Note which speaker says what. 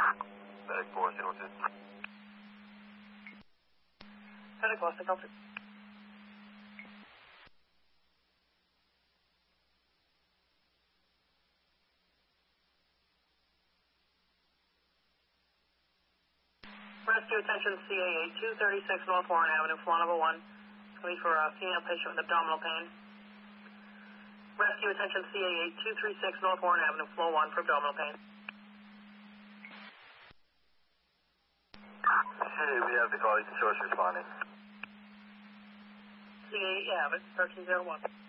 Speaker 1: Medic 402.
Speaker 2: Medic Boston, Delta. Rescue attention CAA 236 North Warren Avenue, floor number 1. It's going to be for a female patient with abdominal pain. Rescue attention CAA 236 North Warren Avenue, floor 1 for abdominal pain.
Speaker 1: Hey, we have the call. You can show us responding.
Speaker 2: CAA Abbott, 1301.